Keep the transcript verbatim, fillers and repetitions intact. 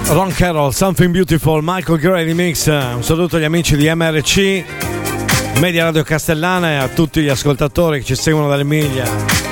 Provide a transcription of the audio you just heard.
Ron Carroll, Something Beautiful, Michael Gray Remix. Un saluto agli amici di M R C Media Radio Castellana e a tutti gli ascoltatori che ci seguono dall'Emilia.